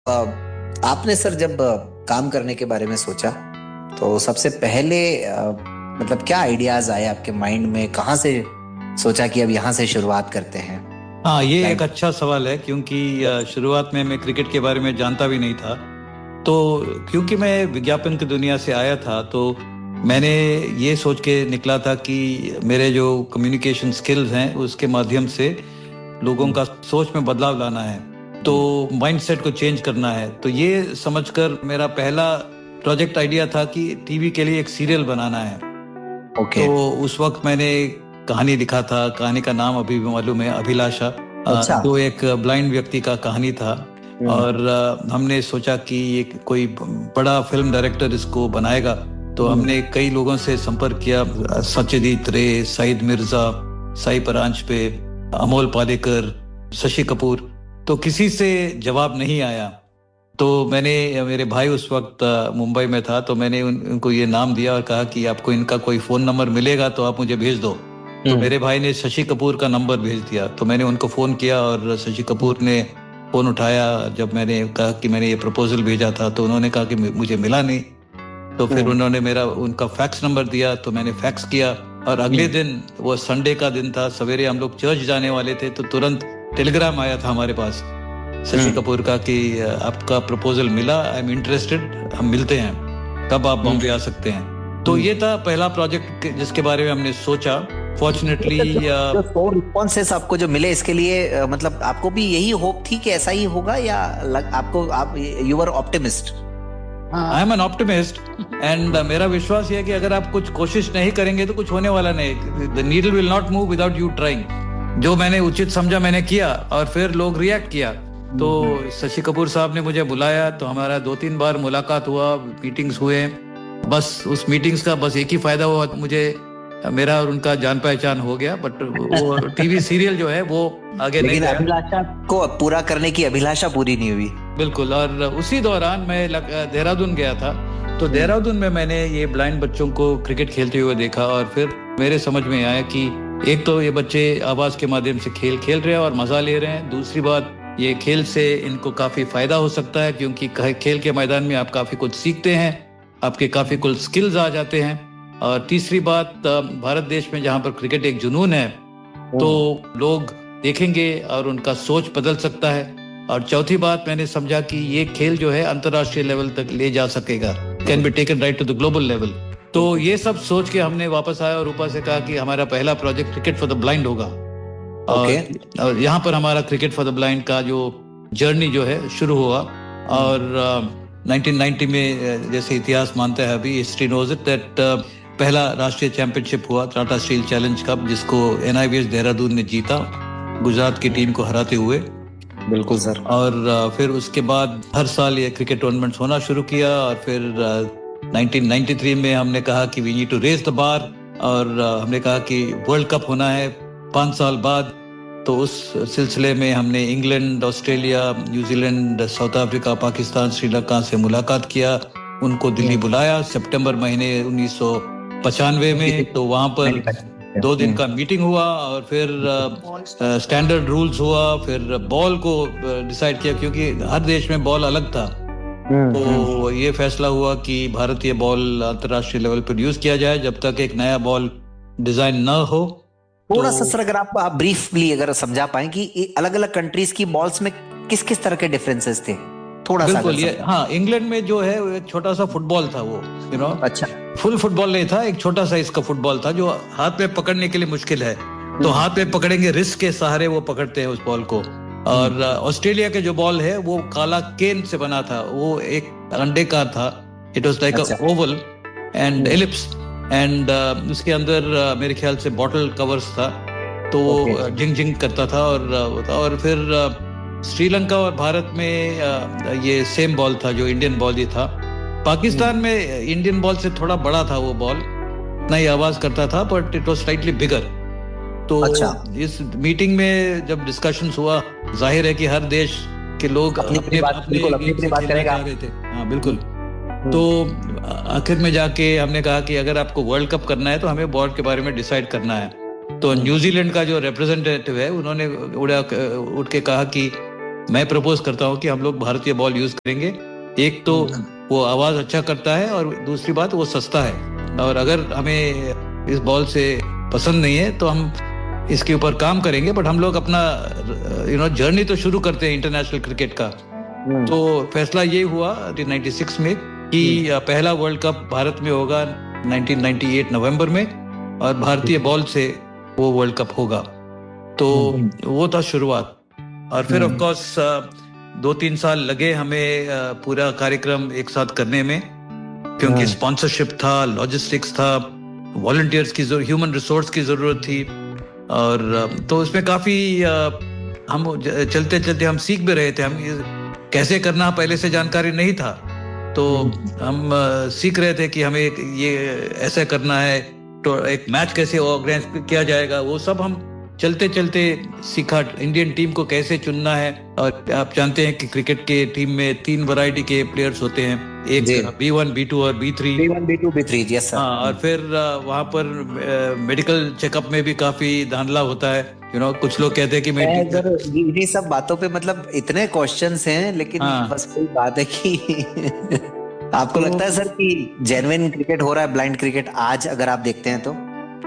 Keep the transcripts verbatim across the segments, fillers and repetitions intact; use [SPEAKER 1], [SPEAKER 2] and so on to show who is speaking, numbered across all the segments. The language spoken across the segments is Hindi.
[SPEAKER 1] अ, आपने सर जब अ, काम करने के बारे में सोचा तो सबसे पहले अ, मतलब क्या आइडियाज आए आपके माइंड में, कहाँ से सोचा कि अब यहाँ से शुरुआत करते हैं
[SPEAKER 2] हाँ, ये एक
[SPEAKER 1] लाइन।
[SPEAKER 2] अच्छा सवाल है क्योंकि अ, शुरुआत में मैं क्रिकेट के बारे में जानता भी नहीं था। तो क्योंकि मैं विज्ञापन की दुनिया से आया था, तो मैंने ये सोच के निकला था कि मेरे जो कम्युनिकेशन स्किल्स हैं उसके माध्यम से लोगों का सोच में बदलाव लाना है, तो माइंडसेट को चेंज करना है। तो ये समझकर मेरा पहला प्रोजेक्ट आइडिया था कि टीवी के लिए एक सीरियल बनाना है।
[SPEAKER 1] ओके।
[SPEAKER 2] तो उस वक्त मैंने कहानी लिखा था। कहानी का नाम अभी भी मालूम है, अभिलाषा। अ,
[SPEAKER 1] अच्छा।
[SPEAKER 2] जो एक ब्लाइंड व्यक्ति का कहानी था।
[SPEAKER 1] हम्म।
[SPEAKER 2] और अ, हमने सोचा कि ये कोई बड़ा फिल्म डायरेक्टर इसको बनाएगा। तो
[SPEAKER 1] हम्म।
[SPEAKER 2] हमने कई लोगों से संपर्क किया, सत्यजीत रे, सईद मिर्जा, साई परांजपे, अमोल पालेकर, शशि कपूर। तो किसी से जवाब नहीं आया। तो मैंने, मेरे भाई उस वक्त अ, मुंबई में था, तो मैंने उन, उनको ये नाम दिया और कहा कि आपको इनका कोई फोन नंबर मिलेगा तो आप मुझे भेज दो। तो
[SPEAKER 1] हम्म।
[SPEAKER 2] मेरे भाई ने शशि कपूर का नंबर भेज दिया। तो मैंने उनको फोन किया और शशि कपूर ने फोन उठाया। जब मैंने कहा कि मैंने ये प्रपोजल भेजा था, तो उन्होंने कहा कि मुझे मिला नहीं। तो फिर
[SPEAKER 1] हम्म।
[SPEAKER 2] उन्होंने मेरा उनका फैक्स नंबर दिया, तो मैंने फैक्स किया। और अगले
[SPEAKER 1] हम्म।
[SPEAKER 2] दिन, वो संडे का दिन था, सवेरे हम लोग चर्च जाने वाले थे, तो तुरंत टेलीग्राम आया था हमारे पास शशि
[SPEAKER 1] हम्म।
[SPEAKER 2] कपूर का कि अ, आपका प्रपोजल मिला, आई एम इंटरेस्टेड, हम मिलते हैं, कब आप
[SPEAKER 1] हम्म।
[SPEAKER 2] बॉम्बे आ सकते हैं। तो
[SPEAKER 1] हम्म।
[SPEAKER 2] ये था पहला प्रोजेक्ट जिसके बारे में हमने सोचा।
[SPEAKER 1] ये
[SPEAKER 2] फॉर्चुनेटली,
[SPEAKER 1] सर जो जो सौ रिस्पॉन्सेस आपको जो मिले इसके लिए अ, मतलब आपको भी यही होप थी कि ऐसा ही होगा, या लग, आपको आप you were optimist?
[SPEAKER 2] I am N optimist. And मेरा विश्वास ये है कि अगर आप कुछ कोशिश नहीं करेंगे तो कुछ होने वाला नहीं। The needle will not move without you trying. जो मैंने उचित समझा मैंने किया, और फिर लोग रिएक्ट किया। तो शशि कपूर साहब ने मुझे बुलाया, तो हमारा दो तीन बार मुलाकात हुआ, मीटिंग्स हुए। बस उस मीटिंग्स का बस एक ही फायदा हुआ, मुझे मेरा और उनका जान पहचान हो गया। बट वो टीवी सीरियल जो है वो आगे नहीं
[SPEAKER 1] लेकिन
[SPEAKER 2] गया।
[SPEAKER 1] अभिलाषा को पूरा करने की अभिलाषा पूरी नहीं हुई।
[SPEAKER 2] बिल्कुल। और उसी दौरान मैं लग- देहरादून गया था। तो
[SPEAKER 1] हम्म।
[SPEAKER 2] देहरादून में मैंने ये ब्लाइंड बच्चों को क्रिकेट खेलते हुए देखा, और फिर मेरे समझ में आया कि एक तो ये बच्चे आवाज के माध्यम से खेल खेल रहे हैं और मजा ले रहे हैं। दूसरी बात, ये खेल से इनको काफी फायदा हो सकता है, क्योंकि कह- खेल के मैदान में आप काफी कुछ सीखते हैं, आपके काफी कुछ स्किल्स आ जाते हैं। और तीसरी बात, अ, भारत देश में जहाँ पर क्रिकेट एक जुनून है, तो
[SPEAKER 1] हम्म।
[SPEAKER 2] लोग देखेंगे और उनका सोच बदल सकता है। और चौथी बात, मैंने समझा कि ये खेल जो है अंतर्राष्ट्रीय लेवल तक ले जा सकेगा, can be taken right to the global level. तो ये सब सोच के हमने वापस आया और ऊपर से कहा कि हमारा पहला project cricket for the blind होगा।
[SPEAKER 1] ओके।
[SPEAKER 2] और, और यहाँ पर हमारा क्रिकेट फॉर द ब्लाइंड का जो जर्नी जो है शुरू हुआ। और नाइनटीन नाइंटी में, अ, जैसे इतिहास मानता है, अभी हिस्ट्री नोज इट दैट पहला राष्ट्रीय चैंपियनशिप हुआ, टाटा स्टील चैलेंज कप, जिसको एनआईवीएस देहरादून ने जीता, गुजरात की टीम को हराते हुए।
[SPEAKER 1] बिल्कुल सर।
[SPEAKER 2] और अ, फिर उसके बाद हर साल ये क्रिकेट टूर्नामेंट्स होना शुरू किया। और फिर अ, नाइनटीन नाइंटी थ्री में हमने कहा कि we need to raise the bar. और अ, हमने कहा कि वर्ल्ड कप होना है पाँच साल बाद। तो उस सिलसिले में हमने England, Australia, New Zealand, south Africa, Pakistan, Sri Lanka से मुलाकात किया। उनको दिल्ली बुलाया सितंबर महीने उन्नीस सौ पचानवे में। तो वहां पर दो दिन का मीटिंग हुआ, और फिर स्टैंडर्ड रूल्स हुआ। फिर बॉल को डिसाइड किया, क्योंकि हर देश में बॉल अलग था। तो ये फैसला हुआ कि भारतीय बॉल अंतर्राष्ट्रीय लेवल पर यूज किया जाए जब तक एक नया बॉल डिजाइन न हो। तो
[SPEAKER 1] थोड़ा सा सर अगर आप आप ब्रीफली अगर समझा पाए कि अलग अलग कंट्रीज की बॉल्स में किस किस तरह के डिफरेंसेस थे, थोड़ा सा अगर
[SPEAKER 2] बिल्कुल, ये,
[SPEAKER 1] समझा।
[SPEAKER 2] हाँ, इंग्लैंड में जो है वो एक छोटा सा फुटबॉल था, वो यू नो
[SPEAKER 1] अच्छा।
[SPEAKER 2] फुल फुटबॉल नहीं था, एक छोटा सा इसका फुटबॉल था जो हाथ में पकड़ने के लिए मुश्किल है। तो
[SPEAKER 1] हम्म।
[SPEAKER 2] हाथ में पकड़ेंगे, रिस्ट के सहारे वो पकड़ते हैं उस बॉल को।
[SPEAKER 1] हम्म।
[SPEAKER 2] और अ, ऑस्ट्रेलिया के जो बॉल है वो काला केन से बना था, वो एक अंडे का था। इट वाज लाइक
[SPEAKER 1] अच्छा।
[SPEAKER 2] अ Oval and
[SPEAKER 1] hmm.
[SPEAKER 2] Ellipse. And उसके अंदर अ, मेरे ख्याल से बॉटल कवर्स था। तो
[SPEAKER 1] ओके।
[SPEAKER 2] वो जिंग जिंग करता था। और अ, वो था। और फिर अ, श्रीलंका और भारत में अ, ये सेम बॉल था जो इंडियन बॉल ही था। पाकिस्तान
[SPEAKER 1] हम्म।
[SPEAKER 2] में इंडियन बॉल से थोड़ा बड़ा था वो बॉल, इतना ही आवाज करता था, बट इट वाज स्लाइटली बिगर। तो
[SPEAKER 1] अच्छा।
[SPEAKER 2] इस मीटिंग में जब डिस्कशंस हुआ, जाहिर है कि हर देश के लोग
[SPEAKER 1] अपनी अपनी
[SPEAKER 2] अपने
[SPEAKER 1] बात,
[SPEAKER 2] अपने
[SPEAKER 1] बिल्कुल अपनी
[SPEAKER 2] गेम
[SPEAKER 1] अपनी
[SPEAKER 2] से
[SPEAKER 1] बात
[SPEAKER 2] खेलना
[SPEAKER 1] करेगा।
[SPEAKER 2] चाह रहे थे। हाँ, बिल्कुल।
[SPEAKER 1] हम्म।
[SPEAKER 2] तो आखिर में जाके हमने कहा कि अगर आपको वर्ल्ड कप करना है तो हमें बॉल के बारे में डिसाइड करना है। तो
[SPEAKER 1] हम्म।
[SPEAKER 2] न्यूजीलैंड का जो रिप्रेजेंटेटिव है, उन्होंने उड़ा उठ के कहा कि मैं प्रपोज करता हूँ कि हम लोग भारतीय बॉल यूज करेंगे। एक तो वो आवाज अच्छा करता है और दूसरी बात वो सस्ता है, और अगर हमें इस बॉल से पसंद नहीं है तो हम इसके ऊपर काम करेंगे, बट हम लोग अपना यू नो जर्नी तो शुरू करते हैं इंटरनेशनल क्रिकेट का। तो फैसला ये हुआ नाइन्टी सिक्स में कि पहला वर्ल्ड कप भारत में होगा नाइन्टीन नाइन्टी एट नवंबर में, और भारतीय बॉल से वो वर्ल्ड कप होगा। तो वो था शुरुआत। और फिर ऑफ कोर्स दो तीन साल लगे हमें पूरा कार्यक्रम एक साथ करने में, क्योंकि स्पॉन्सरशिप था, लॉजिस्टिक्स था, वॉलंटियर्स की, ह्यूमन रिसोर्स की जरूरत थी। और तो इसमें काफी हम चलते चलते हम सीख भी रहे थे। हम कैसे करना पहले से जानकारी नहीं था, तो हम सीख रहे थे कि हमें ये ऐसा करना है, तो एक मैच कैसे ऑर्गेनाइज किया जाएगा, वो सब हम चलते चलते सीखा। इंडियन टीम को कैसे चुनना है, और आप जानते हैं कि क्रिकेट के टीम में तीन वैरायटी के प्लेयर्स होते हैं, एक बी वन, बी टू और B three.
[SPEAKER 1] B one, B to, B three, yes sir.
[SPEAKER 2] हाँ, और फिर वहाँ पर मेडिकल चेकअप में भी काफी धांधला होता है। यू नो कुछ लोग कहते हैं कि मैं
[SPEAKER 1] ये सब बातों पे मतलब इतने क्वेश्चंस हैं, लेकिन हाँ। बस कोई बात है कि आपको तो, लगता है सर कि जेन्युइन क्रिकेट हो रहा है, ब्लाइंड क्रिकेट आज अगर आप देखते हैं तो?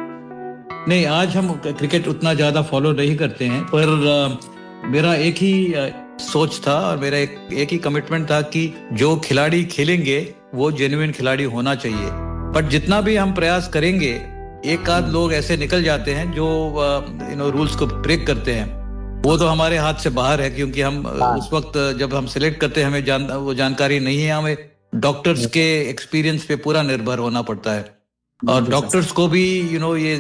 [SPEAKER 2] नहीं, आज हम क्रिकेट उतना ज्यादा फॉलो नहीं करते हैं, पर आ, मेरा एक ही आ, सोच था और मेरा एक एक ही कमिटमेंट था कि जो खिलाड़ी खेलेंगे वो जेन्युइन खिलाड़ी होना चाहिए। बट जितना भी हम प्रयास करेंगे, एक आध लोग ऐसे निकल जाते हैं जो यू नो रूल्स को ब्रेक करते हैं। वो तो हमारे हाथ से बाहर है, क्योंकि हम उस वक्त जब हम सिलेक्ट करते हैं हमें जान वो जानकारी नहीं है। हमें डॉक्टर्स के एक्सपीरियंस पे पूरा निर्भर होना पड़ता है, और डॉक्टर्स को भी यू नो ये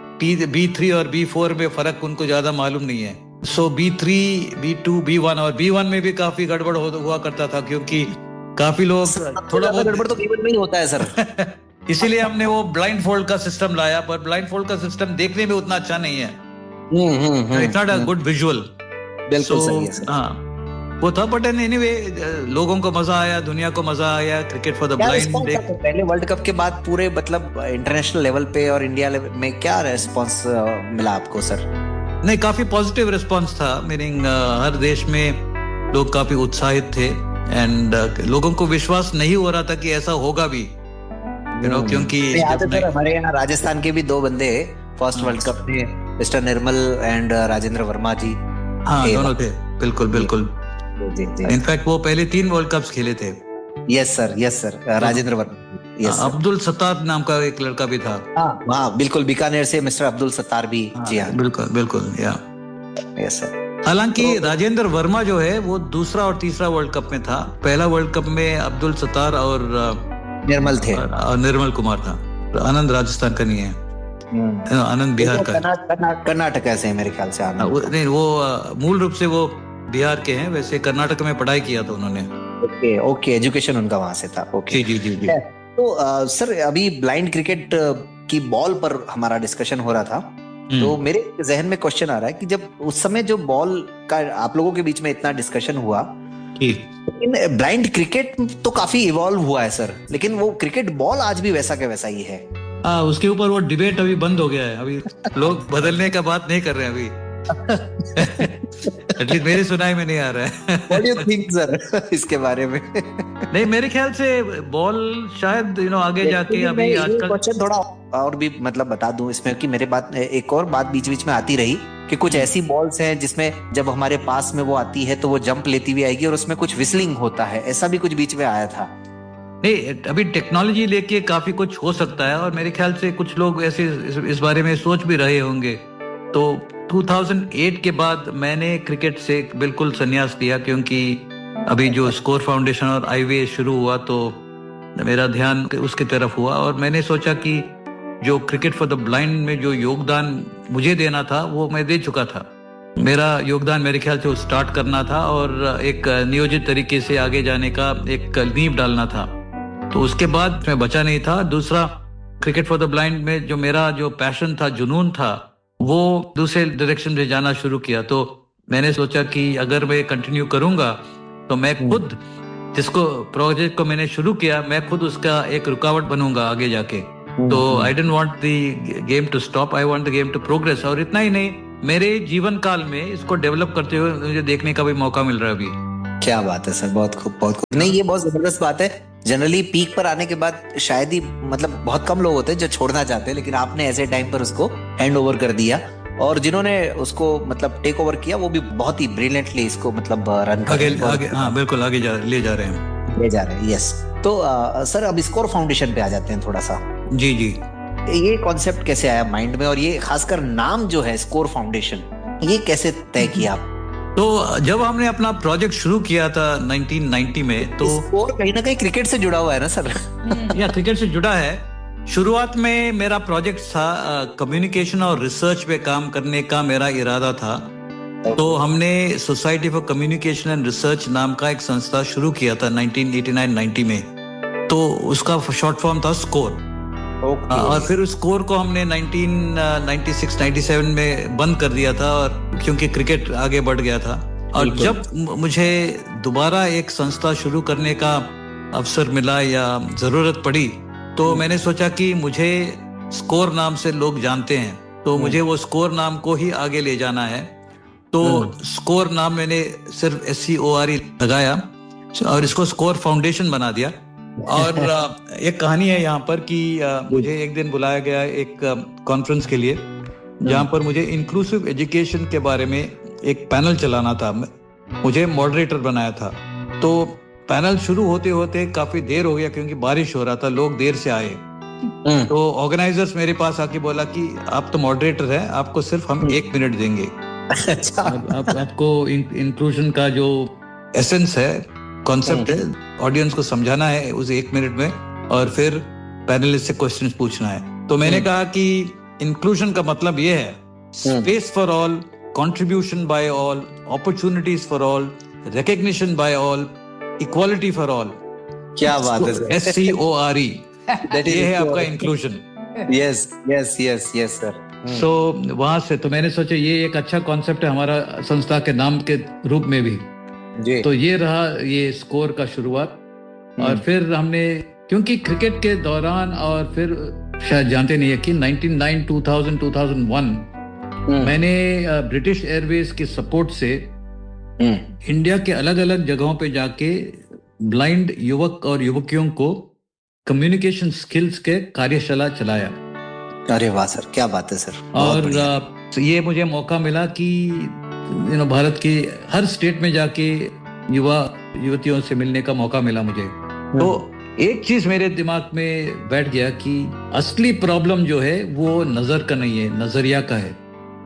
[SPEAKER 2] बी थ्री और बी फोर में फर्क उनको ज्यादा मालूम नहीं है। सो B three, B to, B one, और बी वन में भी काफी गड़बड़ हुआ करता था, क्योंकि काफी लोग
[SPEAKER 1] थोड़ा बहुत गड़बड़ तो बी वन में ही होता है सर।
[SPEAKER 2] इसीलिए हमने वो ब्लाइंड फोल्ड का सिस्टम लाया, पर ब्लाइंड फोल्ड का सिस्टम देखने में उतना अच्छा नहीं है। It's not a good visual.
[SPEAKER 1] बिल्कुल सही है सर।
[SPEAKER 2] हाँ, वो था। बट एनीवे, लोगों को मजा आया, दुनिया को मजा आया। क्रिकेट फॉर द ब्लाइंड
[SPEAKER 1] पहले वर्ल्ड कप के बाद पूरे मतलब इंटरनेशनल लेवल पे और इंडिया लेवल में क्या रेस्पॉन्स मिला आपको सर?
[SPEAKER 2] नहीं, काफी पॉजिटिव रिस्पॉन्स था। मीनिंग हर देश में लोग काफी उत्साहित थे, एंड लोगों को विश्वास नहीं हो रहा था कि ऐसा होगा भी, यू नो, क्योंकि
[SPEAKER 1] हमारे यहाँ राजस्थान के भी दो बंदे फर्स्ट वर्ल्ड कप में, mister Nirmal and Rajendra Verma जी।
[SPEAKER 2] हाँ, दोनों थे। बिल्कुल बिल्कुल। इनफैक्ट वो पहले तीन वर्ल्ड कप्स खेले थे।
[SPEAKER 1] Yes sir, yes sir, Rajendra Verma.
[SPEAKER 2] Yes, Abdul Sattar नाम का एक लड़का भी था।
[SPEAKER 1] हाँ हाँ, बिल्कुल, बीकानेर से मिस्टर अब्दुल सत्तार भी। जी हाँ,
[SPEAKER 2] बिल्कुल बिल्कुल, या
[SPEAKER 1] यस सर।
[SPEAKER 2] हालांकि तो, राजेंद्र वर्मा जो है वो दूसरा और तीसरा वर्ल्ड कप में था। पहला वर्ल्ड कप में अब्दुल सत्तार और
[SPEAKER 1] निर्मल थे,
[SPEAKER 2] और निर्मल कुमार था। आनंद राजस्थान का नहीं है, आनंद बिहार का।
[SPEAKER 1] कर्नाटक से मेरे ख्याल से आनंद।
[SPEAKER 2] नहीं, वो मूल रूप से वो बिहार के हैं, वैसे कर्नाटक में पढ़ाई किया था उन्होंने।
[SPEAKER 1] ओके ओके, एजुकेशन उनका वहां से था। ओके,
[SPEAKER 2] जी जी जी।
[SPEAKER 1] तो आ, सर अभी ब्लाइंड क्रिकेट की बॉल पर हमारा डिस्कशन हो रहा था, तो मेरे जहन में क्वेश्चन आ रहा है कि जब उस समय जो बॉल का आप लोगों के बीच में इतना डिस्कशन हुआ, लेकिन ब्लाइंड क्रिकेट तो काफी इवॉल्व हुआ है सर, लेकिन वो क्रिकेट बॉल आज भी वैसा के वैसा ही है।
[SPEAKER 2] आ, उसके ऊपर वो डिबेट अभी बंद हो गया है। अभी लोग बदलने का बात नहीं कर रहे हैं अभी। एटलीस्ट मेरी सुनाई में नहीं आ रहा है।
[SPEAKER 1] What do you think, sir, इसके बारे में?
[SPEAKER 2] नहीं, मेरे ख्याल से बॉल शायद यू नो आगे जाके अभी आजकल
[SPEAKER 1] क्वेश्चन थोड़ा और भी मतलब बता दूं इसमें कि मेरे बात एक और बात बीच बीच में आती रही कि कुछ ऐसी बॉल्स हैं जिसमें जब हमारे पास में वो आती है तो वो जंप लेती हुई आएगी और उसमें कुछ विस्लिंग होता है, ऐसा भी कुछ बीच में आया था।
[SPEAKER 2] नहीं, अभी टेक्नोलॉजी लेके काफी कुछ हो सकता है, और मेरे ख्याल से कुछ लोग ऐसे इस, इस बारे में सोच भी रहे होंगे। तो दो हज़ार आठ के बाद मैंने क्रिकेट से बिल्कुल संन्यास लिया, क्योंकि अभी जो स्कोर फाउंडेशन और आईवे शुरू हुआ तो मेरा ध्यान उसकी तरफ हुआ, और मैंने सोचा कि जो क्रिकेट फॉर द ब्लाइंड में जो योगदान मुझे देना था वो मैं दे चुका था। मेरा योगदान मेरे ख्याल से वो स्टार्ट करना था और एक नियोजित तरीके से आगे जाने का एक नींव डालना था। तो उसके बाद मैं बचा नहीं था। दूसरा, क्रिकेट फॉर द ब्लाइंड में जो मेरा जो पैशन था, जुनून था, वो दूसरे डायरेक्शन में जाना शुरू किया। तो मैंने सोचा कि अगर मैं कंटिन्यू करूंगा तो मैं खुद जिसको प्रोजेक्ट को मैंने शुरू किया, मैं खुद उसका एक रुकावट बनूंगा आगे जाके। तो I didn't want the game to stop, I want the game to progress. और इतना ही नहीं, मेरे जीवन काल में इसको डेवलप करते हुए मुझे देखने का भी मौका मिल रहा है अभी।
[SPEAKER 1] क्या बात है सर, बहुत खूब, बहुत खूब। नहीं, ये बहुत जबरदस्त बात है। जनरली पीक पर आने के बाद शायद ही मतलब बहुत कम लोग होते हैं जो छोड़ना चाहते हैं, लेकिन आपने ऐसे टाइम पर उसको हैंड ओवर कर दिया, और जिन्होंने उसको मतलब टेक ओवर किया वो भी बहुत ही ब्रिलियंटली इसको मतलब रन कर
[SPEAKER 2] आगे, आगे, हाँ बिल्कुल आगे जा, ले जा रहे हैं
[SPEAKER 1] ले जा रहे हैं यस। तो आ, सर अब स्कोर फाउंडेशन पे आ जाते हैं थोड़ा सा।
[SPEAKER 2] जी जी,
[SPEAKER 1] ये कॉन्सेप्ट कैसे आया माइंड में, और ये खासकर नाम जो है स्कोर फाउंडेशन, ये कैसे तय किया आप?
[SPEAKER 2] तो जब हमने अपना प्रोजेक्ट शुरू किया था नाइनटीन नाइंटी में, तो
[SPEAKER 1] स्कोर कहीं ना कहीं क्रिकेट से जुड़ा हुआ है ना सर?
[SPEAKER 2] या क्रिकेट से जुड़ा है। शुरुआत में मेरा प्रोजेक्ट था कम्युनिकेशन और रिसर्च पे काम करने का मेरा इरादा था। तो हमने society for communication and research नाम का एक संस्था शुरू किया था नाइनटीन एटी नाइन नाइंटी में। तो उसका शॉर्ट फॉर्म था स्कोर। Okay. और फिर उस स्कोर को हमने nineteen ninety six ninety seven में बंद कर दिया था, और क्योंकि क्रिकेट आगे बढ़ गया था। और जब मुझे दोबारा एक संस्था शुरू करने का अवसर मिला या जरूरत पड़ी, तो मैंने सोचा कि मुझे स्कोर नाम से लोग जानते हैं, तो मुझे वो स्कोर नाम को ही आगे ले जाना है। तो स्कोर नाम मैंने सिर्फ S C O R E लगाया और इसको स्कोर फाउंडेशन बना दिया। और एक कहानी है यहाँ पर कि मुझे एक दिन बुलाया गया एक कॉन्फ्रेंस के लिए, जहाँ पर मुझे इंक्लूसिव एजुकेशन के बारे में एक पैनल चलाना था। मुझे मॉडरेटर बनाया था। तो पैनल शुरू होते होते काफी देर हो गया क्योंकि बारिश हो रहा था, लोग देर से आए। तो ऑर्गेनाइजर्स मेरे पास आके बोला कि आप तो मॉडरेटर हैं, आपको सिर्फ हम एक मिनट देंगे। अच्छा। आप, आप, आपको इंक्लूजन का जो एसेंस है, कॉन्सेप्ट है, ऑडियंस को समझाना है उस एक मिनट में, और फिर पैनलिस्ट से क्वेश्चंस पूछना है। तो मैंने कहा कि इंक्लूजन का मतलब ये है space for all, contribution by all, opportunities for all, recognition bye all, equality for all.
[SPEAKER 1] क्या बात है,
[SPEAKER 2] S C O R E, ये है आपका inclusion.
[SPEAKER 1] Yes yes yes yes sir.
[SPEAKER 2] सो वहां से तो मैंने सोचा ये एक अच्छा कॉन्सेप्ट है हमारा संस्था के नाम के रूप में भी। जी। तो ये रहा ये स्कोर का शुरुआत। और फिर हमने, क्योंकि क्रिकेट के दौरान, और फिर शायद जानते नहीं है कि nineteen nine two thousand two thousand one मैंने ब्रिटिश एयरवेज की सपोर्ट से इंडिया के अलग अलग जगहों पे जाके ब्लाइंड युवक और युवकियों को कम्युनिकेशन स्किल्स के कार्यशाला चलाया।
[SPEAKER 1] अरे वाह सर, क्या बात है सर।
[SPEAKER 2] और ये मुझे मौका मिला कि यू नो भारत के हर स्टेट में जाके युवा युवतियों से मिलने का मौका मिला मुझे। तो एक चीज मेरे दिमाग में बैठ गया कि असली प्रॉब्लम जो है वो नजर का नहीं है, नजरिया का है।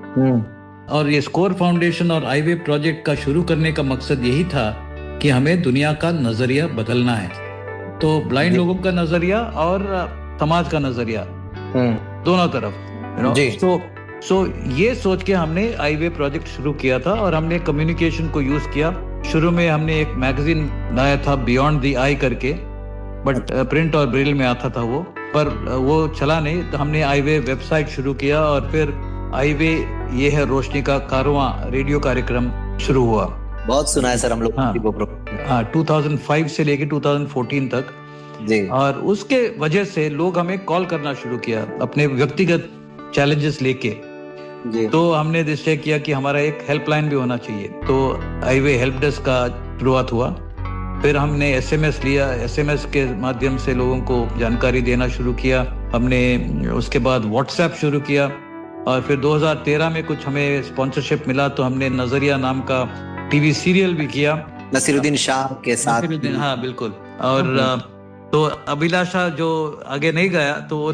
[SPEAKER 2] और ये स्कोर फाउंडेशन और आईवे प्रोजेक्ट का शुरू करने का मकसद यही था कि हमें दुनिया का नजरिया बदलना है। तो ब्लाइंड लोगों का नजरिया और समाज का नजरिया, दोनों तरफ। जी। तो सो so, ये सोच के हमने आईवे प्रोजेक्ट शुरू किया था, और हमने कम्युनिकेशन को यूज किया। शुरू में हमने एक मैगजीन लाया था बियॉन्ड द आई करके, बट प्रिंट और ब्रेल में आता था वो, पर वो चला नहीं। तो हमने आईवे वेबसाइट शुरू किया, और फिर आईवे ये है रोशनी का कारवां रेडियो कार्यक्रम शुरू हुआ।
[SPEAKER 1] बहुत सुना है सर हम लोग।
[SPEAKER 2] हाँ, हाँ दो हज़ार पाँच से लेके दो हज़ार चौदह तक। जी। और उसके वजह से लोग हमें कॉल करना शुरू किया अपने व्यक्तिगत चैलेंजेस लेके। जी। तो हमने निश्चय किया कि हमारा एक हेल्पलाइन भी होना चाहिए। तो आईवे हेल्प डेस्क का शुरुआत हुआ। फिर हमने एसएमएस लिया, एसएमएस के माध्यम से लोगों को जानकारी देना शुरू किया हमने। उसके बाद व्हाट्सएप शुरू किया, और फिर दो हज़ार तेरह में कुछ हमें स्पॉन्सरशिप मिला, तो हमने नजरिया नाम का टीवी सीरियल भी किया
[SPEAKER 1] नसीरुद्दीन शाह के साथ।
[SPEAKER 2] नसीरुद्दीन, हाँ बिल्कुल। और तो अभिलाषा जो आगे नहीं गया, तो वो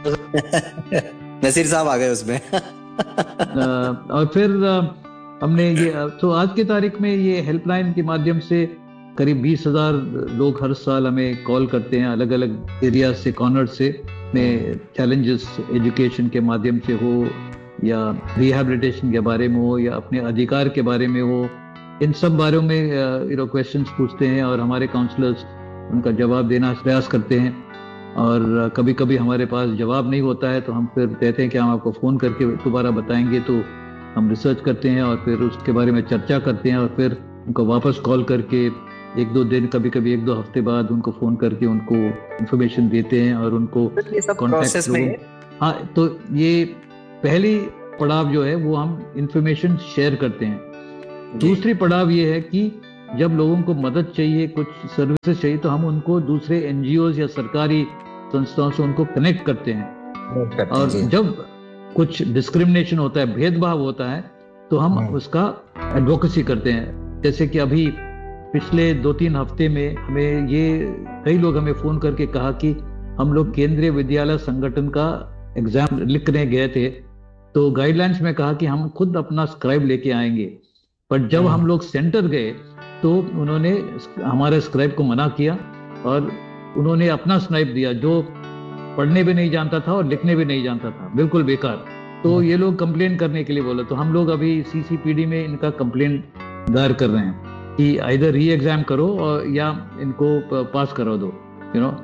[SPEAKER 1] नसीर साहब आ गए उसमें।
[SPEAKER 2] और फिर हमने ये, तो आज की तारीख में ये हेल्पलाइन के माध्यम से करीब बीस हजार लोग हर साल हमें कॉल करते हैं, अलग अलग एरिया से, कॉर्नर से, में चैलेंजेस एजुकेशन के माध्यम से हो, या रिहैबिलिटेशन के बारे में हो, या अपने अधिकार के बारे में हो। इन सब बारे में यू नो क्वेश्चंस पूछते हैं, और हमारे काउंसलर्स उनका जवाब देना प्रयास करते हैं। और कभी कभी हमारे पास जवाब नहीं होता है, तो हम फिर कहते हैं कि हम आपको फ़ोन करके दोबारा बताएंगे। तो हम रिसर्च करते हैं, और फिर उसके बारे में चर्चा करते हैं, और फिर उनको वापस कॉल करके एक दो दिन, कभी कभी एक दो हफ्ते बाद उनको फ़ोन करके उनको इन्फॉर्मेशन देते हैं, और उनको
[SPEAKER 1] कॉन्टेक्ट में।
[SPEAKER 2] हाँ, तो ये पहली पड़ाव जो है वो हम इंफॉर्मेशन शेयर करते हैं। दूसरी पड़ाव ये है कि जब लोगों को मदद चाहिए, कुछ सर्विसेज चाहिए, तो हम उनको दूसरे एनजीओ या सरकारी संस्थाओं से उनको कनेक्ट करते हैं। और जब कुछ डिस्क्रिमिनेशन होता है, भेदभाव होता है, तो हम उसका एडवोकेसी करते हैं। जैसे कि अभी पिछले दो तीन हफ्ते में हमें ये कई लोग हमें फोन करके कहा कि हम लोग केंद्रीय विद्यालय संगठन का एग्जाम लिखने गए थे, तो गाइडलाइंस में कहा कि हम खुद अपना स्क्राइब लेके आएंगे, पर जब हम लोग सेंटर गए तो उन्होंने हमारे स्क्राइब को मना किया और उन्होंने अपना स्क्राइब दिया जो पढ़ने भी नहीं जानता था और लिखने भी नहीं जानता था, बिल्कुल बेकार। तो ये लोग कंप्लेन करने के लिए बोले, तो हम लोग अभी सीसीपीडी में इनका कंप्लेन दायर कर रहे हैं कि आइदर री एग्जाम करो और या इनको पास करा दो, यू नो।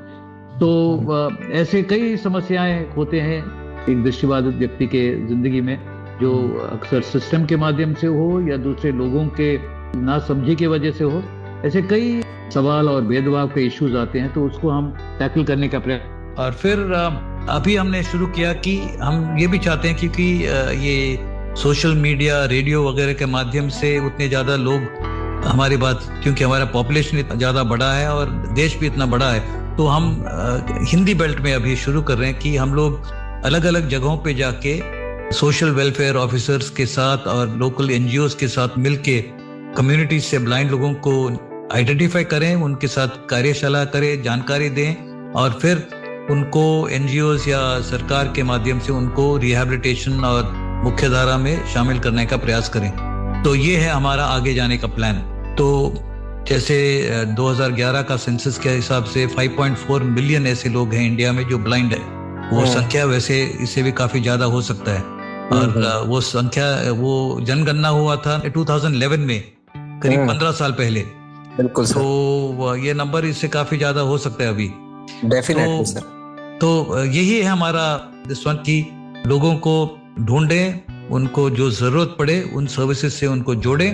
[SPEAKER 2] तो ऐसे कई समस्याएं होते हैं एक दृष्टिबाधित व्यक्ति के जिंदगी में, जो अक्सर सिस्टम के माध्यम से हो या दूसरे लोगों के ना समझी की वजह से हो। ऐसे कई सवाल और भेदभाव के इश्यूज आते हैं, तो उसको हम टैकल करने का प्रयास।
[SPEAKER 3] और फिर अभी हमने शुरू किया कि हम ये भी चाहते हैं, क्योंकि ये सोशल मीडिया, रेडियो वगैरह के माध्यम से उतने ज़्यादा लोग हमारी बात, क्योंकि हमारा पॉपुलेशन इतना ज़्यादा बड़ा है और देश भी इतना बड़ा है, तो हम हिंदी बेल्ट में अभी शुरू कर रहे हैं कि हम लोग अलग अलग जगहों पे जाके सोशल वेलफेयर ऑफिसर्स के साथ और लोकल एनजीओज के साथ मिलके कम्युनिटी से ब्लाइंड लोगों को आइडेंटिफाई करें, उनके साथ कार्यशाला करें, जानकारी दें और फिर उनको एनजीओज या सरकार के माध्यम से उनको रिहैबिलिटेशन और मुख्य धारा में शामिल करने का प्रयास करें। तो ये है हमारा आगे जाने का प्लान। तो जैसे दो हज़ार ग्यारह का सेंसस के हिसाब से पाँच पॉइंट चार मिलियन ऐसे लोग हैं इंडिया में जो ब्लाइंड है। वो संख्या वैसे इससे भी काफी ज्यादा हो सकता है, और वो संख्या, वो जनगणना हुआ था दो हज़ार ग्यारह में, करीब पंद्रह साल पहले।
[SPEAKER 1] बिल्कुल सर।
[SPEAKER 3] तो ये नंबर इससे काफी ज्यादा हो सकता है अभी।
[SPEAKER 1] Definitely sir.
[SPEAKER 3] तो यही है हमारा दिसवन की लोगों को ढूंढें, उनको जो जरूरत पड़े उन सर्विसेज से उनको जोड़ें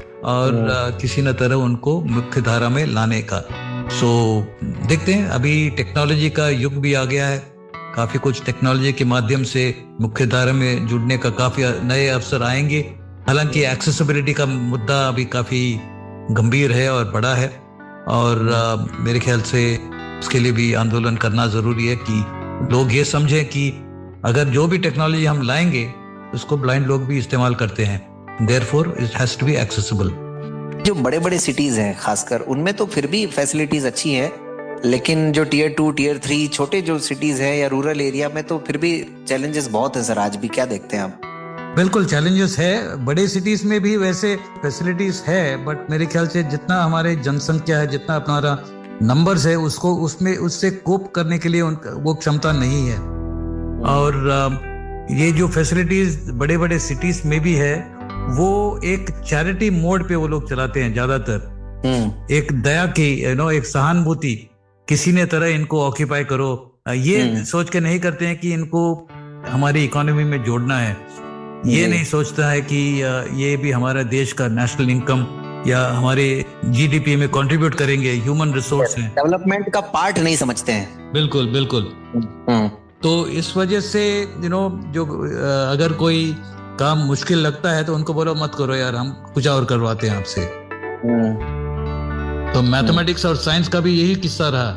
[SPEAKER 3] और किसी न तरह उनको मुख्य धारा में लाने का। सो देखते हैं, अभी टेक्नोलॉजी का युग भी आ गया है, काफी कुछ टेक्नोलॉजी के माध्यम से मुख्य धारा में जुड़ने का काफी नए अवसर आएंगे। हालांकि एक्सेसिबिलिटी का मुद्दा अभी काफी गंभीर है और बड़ा है, और आ, मेरे ख्याल से उसके लिए भी आंदोलन करना जरूरी है कि लोग ये समझें कि अगर जो भी टेक्नोलॉजी हम लाएंगे उसको ब्लाइंड लोग भी इस्तेमाल करते हैं, therefore it has to be accessible.
[SPEAKER 1] जो बड़े बड़े सिटीज हैं खासकर, उनमें तो फिर भी फैसिलिटीज अच्छी हैं, लेकिन जो टीयर टू टीयर थ्री छोटे जो सिटीज हैं या रूरल एरिया में तो फिर भी चैलेंजेस बहुत है सर। आज भी क्या देखते हैं आप?
[SPEAKER 3] बिल्कुल चैलेंजेस है, बड़े सिटीज में भी वैसे फैसिलिटीज है, बट मेरे ख्याल से जितना हमारे जनसंख्या है, जितना हमारा नंबर्स है, उसको उसमें उससे कोप करने के लिए वो क्षमता नहीं है। और ये जो फैसिलिटीज बड़े बड़े सिटीज में भी है, वो एक चैरिटी मोड पे वो लोग चलाते हैं ज्यादातर, एक दया की, यू नो, एक सहानुभूति, किसी ने तरह इनको ऑक्यूपाई करो, ये सोच के नहीं करते हैं कि इनको हमारी इकोनॉमी में जोड़ना है। ये नहीं सोचता है कि ये भी हमारा देश का नेशनल इनकम या हमारे जीडीपी में कंट्रीब्यूट करेंगे, ह्यूमन रिसोर्स है,
[SPEAKER 1] डेवलपमेंट का पार्ट नहीं समझते हैं।
[SPEAKER 3] बिल्कुल बिल्कुल। तो इस वजह से यू नो, जो अगर कोई काम मुश्किल लगता है तो उनको बोलो मत करो यार, हम कुछ और करवाते हैं आपसे। तो मैथमेटिक्स और साइंस का भी यही किस्सा रहा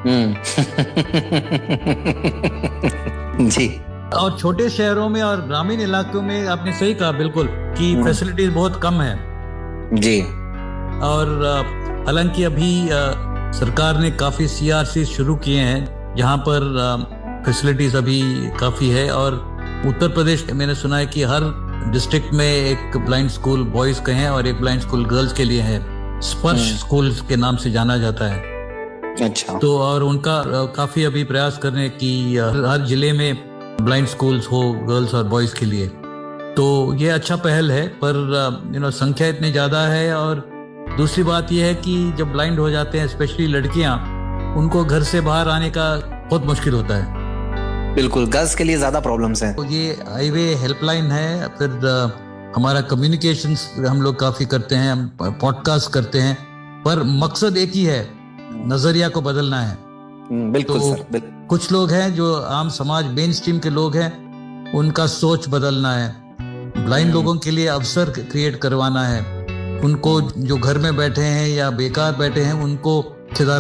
[SPEAKER 3] जी। और छोटे शहरों में और ग्रामीण इलाकों में आपने सही कहा बिल्कुल कि फैसिलिटीज बहुत कम है
[SPEAKER 1] जी।
[SPEAKER 3] और हालांकि अभी सरकार ने काफी सीआरसी शुरू किए हैं जहां पर फैसिलिटीज अभी काफी है, और उत्तर प्रदेश मैंने सुना है कि हर डिस्ट्रिक्ट में एक ब्लाइंड स्कूल बॉयज के हैं और एक ब्लाइंड स्कूल गर्ल्स के लिए है, स्पर्श स्कूल के नाम से जाना जाता है।
[SPEAKER 1] अच्छा।
[SPEAKER 3] तो और उनका काफी अभी प्रयास करने की हर जिले में ब्लाइंड स्कूल्स हो गर्ल्स और बॉयज के लिए। तो ये अच्छा पहल है, पर यू नो संख्या इतनी ज्यादा है, और दूसरी बात यह है कि जब ब्लाइंड हो जाते हैं स्पेशली लड़कियां, उनको घर से बाहर आने का बहुत मुश्किल होता है।
[SPEAKER 1] बिल्कुल, गर्ल्स के लिए ज्यादा प्रॉब्लम्स हैं।
[SPEAKER 3] तो ये हाईवे हेल्पलाइन है, फिर हमारा कम्युनिकेशंस हम लोग काफी करते हैं, हम पॉडकास्ट करते हैं, पर मकसद एक ही है, नजरिया को बदलना है।
[SPEAKER 1] बिल्कुल
[SPEAKER 3] तो
[SPEAKER 1] सर, बिल्कुल।
[SPEAKER 3] कुछ लोग हैं जो आम समाज मेन स्ट्रीम के लोग हैं, उनका सोच बदलना है, ब्लाइंड लोगों के लिए अवसर क्रिएट करवाना है, उनको जो घर में बैठे हैं या बेकार बैठे हैं उनको